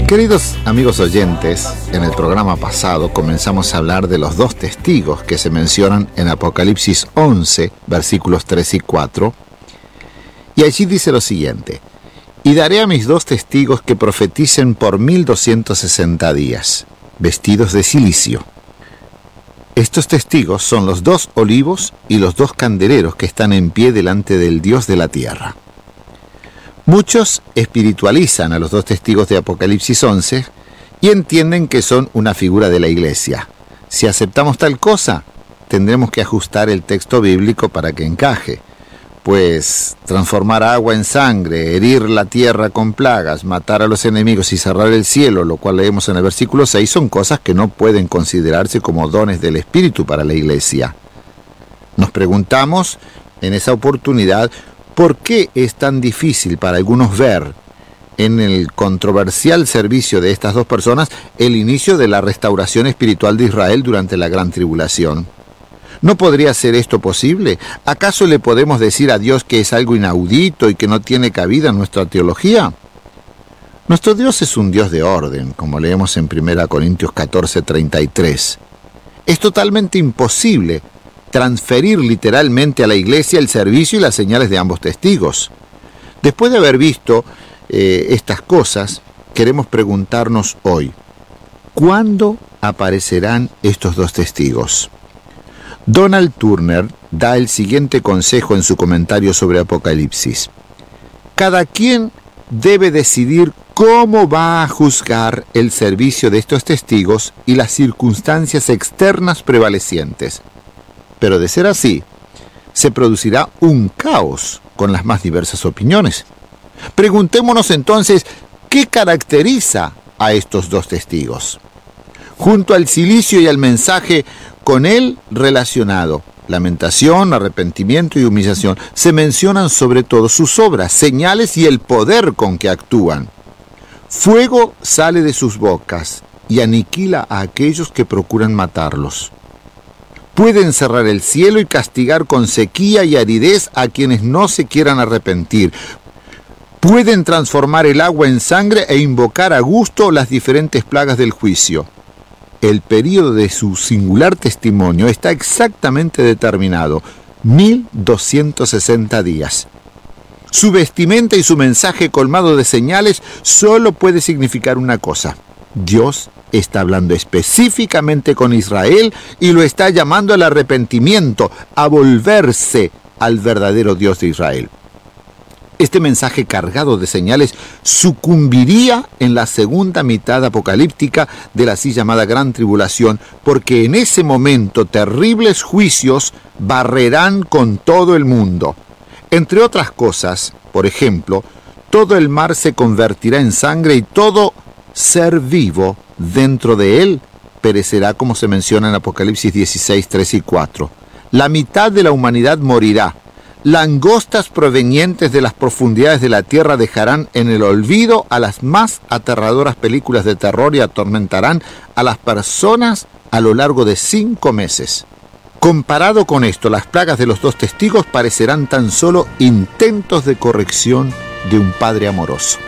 Queridos amigos oyentes, en el programa pasado comenzamos a hablar de los dos testigos que se mencionan en Apocalipsis 11, versículos 3 y 4, y allí dice lo siguiente: y daré a mis dos testigos que profeticen por 1260 días, vestidos de cilicio. Estos testigos son los dos olivos y los dos candeleros que están en pie delante del Dios de la tierra. Muchos espiritualizan a los dos testigos de Apocalipsis 11 y entienden que son una figura de la iglesia. Si aceptamos tal cosa, tendremos que ajustar el texto bíblico para que encaje, pues transformar agua en sangre, herir la tierra con plagas, matar a los enemigos y cerrar el cielo, lo cual leemos en el versículo 6, son cosas que no pueden considerarse como dones del Espíritu para la iglesia. Nos preguntamos en esa oportunidad, ¿por qué es tan difícil para algunos ver en el controversial servicio de estas dos personas el inicio de la restauración espiritual de Israel durante la gran tribulación? ¿No podría ser esto posible? ¿Acaso le podemos decir a Dios que es algo inaudito y que no tiene cabida en nuestra teología? Nuestro Dios es un Dios de orden, como leemos en 1 Corintios 14:33. Es totalmente imposible transferir literalmente a la iglesia el servicio y las señales de ambos testigos. Después de haber visto estas cosas, queremos preguntarnos hoy, ¿cuándo aparecerán estos dos testigos? Donald Turner da el siguiente consejo en su comentario sobre Apocalipsis: cada quien debe decidir cómo va a juzgar el servicio de estos testigos y las circunstancias externas prevalecientes. Pero de ser así, se producirá un caos con las más diversas opiniones. Preguntémonos entonces, ¿qué caracteriza a estos dos testigos? Junto al cilicio y al mensaje con él relacionado, lamentación, arrepentimiento y humillación, se mencionan sobre todo sus obras, señales y el poder con que actúan. Fuego sale de sus bocas y aniquila a aquellos que procuran matarlos. Pueden cerrar el cielo y castigar con sequía y aridez a quienes no se quieran arrepentir. Pueden transformar el agua en sangre e invocar a gusto las diferentes plagas del juicio. El período de su singular testimonio está exactamente determinado: 1260 días. Su vestimenta y su mensaje colmado de señales solo puede significar una cosa: Dios está hablando específicamente con Israel y lo está llamando al arrepentimiento, a volverse al verdadero Dios de Israel. Este mensaje cargado de señales sucumbiría en la segunda mitad apocalíptica de la así llamada Gran Tribulación, porque en ese momento terribles juicios barrerán con todo el mundo. Entre otras cosas, por ejemplo, todo el mar se convertirá en sangre y todo ser vivo dentro de él perecerá, como se menciona en Apocalipsis 16, 3 y 4. La mitad de la humanidad morirá. Langostas provenientes de las profundidades de la tierra dejarán en el olvido a las más aterradoras películas de terror y atormentarán a las personas a lo largo de 5 meses. Comparado con esto, las plagas de los dos testigos parecerán tan solo intentos de corrección de un padre amoroso.